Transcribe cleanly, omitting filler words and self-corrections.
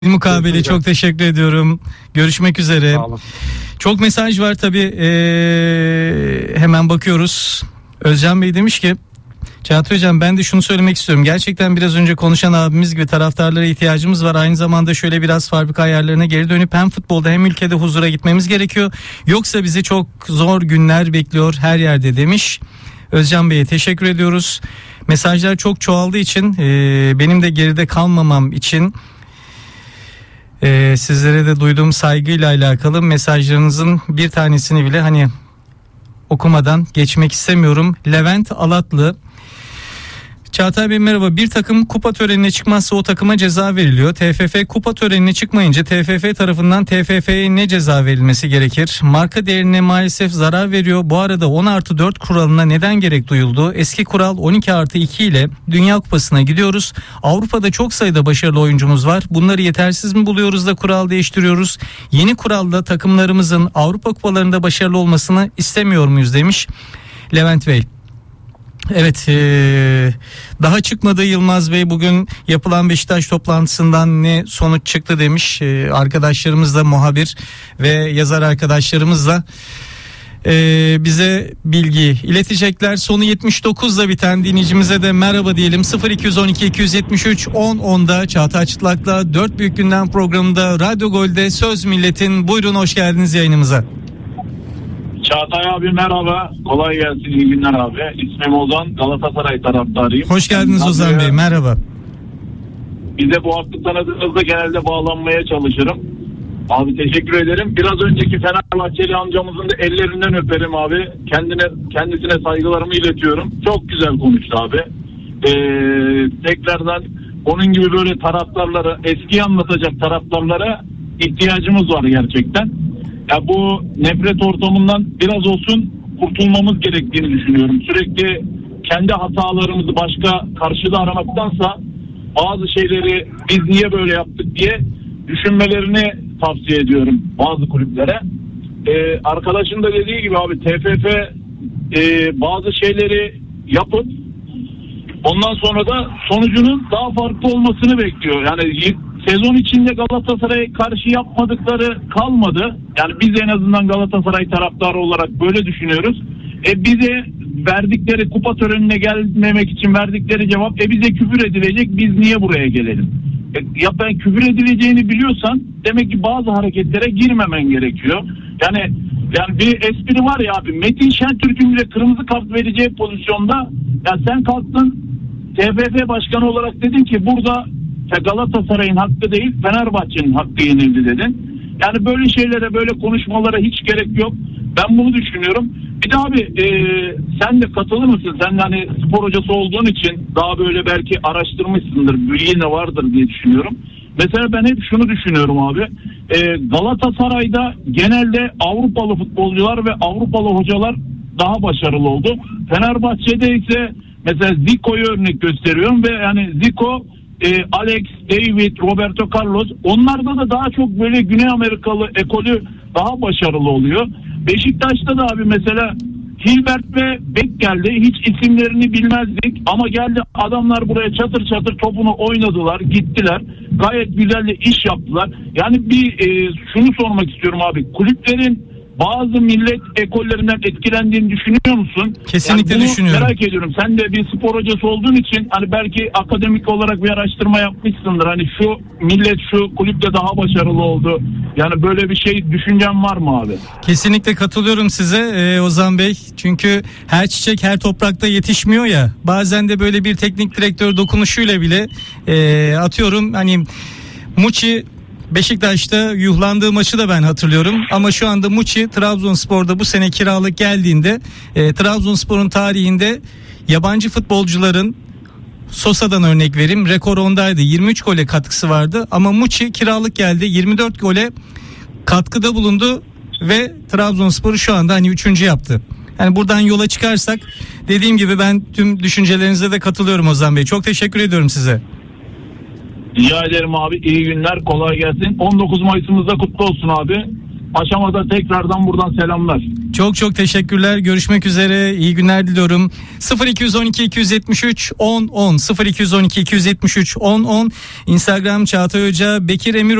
Mukabele çok teşekkür ediyorum. Görüşmek üzere. Çok mesaj var tabii. Hemen bakıyoruz. Özcan Bey demiş ki, Çağatay Hocam ben de şunu söylemek istiyorum. Gerçekten biraz önce konuşan abimiz gibi taraftarlara ihtiyacımız var. Aynı zamanda şöyle biraz fabrika ayarlarına geri dönüp hem futbolda hem ülkede huzura gitmemiz gerekiyor. Yoksa bizi çok zor günler bekliyor her yerde demiş. Özcan Bey'e teşekkür ediyoruz. Mesajlar çok çoğaldığı için benim de geride kalmamam için sizlere de duyduğum saygıyla alakalı mesajlarınızın bir tanesini bile okumadan geçmek istemiyorum. Levent Alatlı: Çağatay Bey merhaba, bir takım kupa törenine çıkmazsa o takıma ceza veriliyor. TFF kupa törenine çıkmayınca TFF tarafından TFF'ye ne ceza verilmesi gerekir? Marka değerine maalesef zarar veriyor. Bu arada 10+4 kuralına neden gerek duyuldu? Eski kural 12+2 ile Dünya Kupası'na gidiyoruz. Avrupa'da çok sayıda başarılı oyuncumuz var. Bunları yetersiz mi buluyoruz da kural değiştiriyoruz? Yeni kuralla takımlarımızın Avrupa kupalarında başarılı olmasını istemiyor muyuz demiş Levent Bey. Evet, daha çıkmadı Yılmaz Bey, bugün yapılan Beşiktaş toplantısından ne sonuç çıktı demiş. Arkadaşlarımız da, muhabir ve yazar arkadaşlarımız da bize bilgi iletecekler. Sonu 79'la biten dinleyicimize de merhaba diyelim. 0212 273 10'da Çağatay Çıtlak'la 4 Büyük Gündem programında Radyo Gol'de Söz Millet'in. Buyurun, hoş geldiniz yayınımıza. Çağatay abi merhaba. Kolay gelsin, iyi günler abi. İsmim Ozan, Galatasaray taraftarıyım. Hoş geldiniz Ozan Bey, merhaba. Bize bu hafta tanıdığınızda genelde bağlanmaya çalışırım. Abi teşekkür ederim. Biraz önceki Fenerbahçeli amcamızın da ellerinden öperim abi. Kendisine saygılarımı iletiyorum. Çok güzel konuştu abi. Tekrardan onun gibi böyle taraftarlara, eskiyi anlatacak taraftarlara ihtiyacımız var gerçekten. Ya bu nefret ortamından biraz olsun kurtulmamız gerektiğini düşünüyorum. Sürekli kendi hatalarımızı başka karşıda aramaktansa bazı şeyleri biz niye böyle yaptık diye düşünmelerini tavsiye ediyorum bazı kulüplere. Arkadaşın da dediği gibi abi, TFF bazı şeyleri yapıp ondan sonra da sonucunun daha farklı olmasını bekliyor. Yani sezon içinde Galatasaray'a karşı yapmadıkları kalmadı. Yani biz en azından Galatasaray taraftarı olarak böyle düşünüyoruz. Bize verdikleri kupa törenine gelmemek için verdikleri cevap, bize küfür edilecek, biz niye buraya gelelim? Ben küfür edileceğini biliyorsan demek ki bazı hareketlere girmemen gerekiyor. Yani bir espri var ya abi, Metin Şentürk'ün bile kırmızı kart vereceği pozisyonda ya sen kalktın TFF başkanı olarak dedin ki burada Galatasaray'ın hakkı değil Fenerbahçe'nin hakkı yenildi dedin. Yani böyle şeylere, böyle konuşmalara hiç gerek yok. Ben bunu düşünüyorum. Bir de abi sen de katılır mısın? Sen de spor hocası olduğun için daha böyle belki araştırmışsındır, bilgin de vardır diye düşünüyorum. Mesela ben hep şunu düşünüyorum abi. Galatasaray'da genelde Avrupalı futbolcular ve Avrupalı hocalar daha başarılı oldu. Fenerbahçe'de ise mesela Zico'yu örnek gösteriyorum ve Zico, Alex, David, Roberto Carlos, onlarda da daha çok böyle Güney Amerikalı ekolü daha başarılı oluyor. Beşiktaş'ta da abi mesela Hilbert ve Beck geldi. Hiç isimlerini bilmezdik ama geldi adamlar buraya çatır çatır topunu oynadılar, gittiler. Gayet güzel de iş yaptılar. Yani şunu sormak istiyorum abi. Kulüplerin bazı millet ekollerinden etkilendiğini düşünüyor musun? Kesinlikle bunu düşünüyorum. Merak ediyorum. Sen de bir spor hocası olduğun için belki akademik olarak bir araştırma yapmışsındır. Şu millet şu kulüpte daha başarılı oldu. Yani böyle bir şey, düşüncen var mı abi? Kesinlikle katılıyorum size Ozan Bey. Çünkü her çiçek her toprakta yetişmiyor ya. Bazen de böyle bir teknik direktör dokunuşuyla bile atıyorum Muçi Beşiktaş'ta yuhlandığı maçı da ben hatırlıyorum. Ama şu anda Muçi Trabzonspor'da bu sene kiralık geldiğinde Trabzonspor'un tarihinde yabancı futbolcuların, Sosa'dan örnek vereyim, rekor ondaydı. 23 gole katkısı vardı ama Muçi kiralık geldi, 24 gole katkıda bulundu ve Trabzonspor'u şu anda 3. yaptı. Yani buradan yola çıkarsak dediğim gibi ben tüm düşüncelerinize de katılıyorum Ozan Bey. Çok teşekkür ediyorum size. Rica ederim abi. İyi günler. Kolay gelsin. 19 Mayıs'ımızda kutlu olsun abi. Paşam'a da tekrardan buradan selamlar. Çok çok teşekkürler. Görüşmek üzere. İyi günler diliyorum. 0212 273 10 10 0212 273 10 10 Instagram Çağatay Hoca, Bekir Emir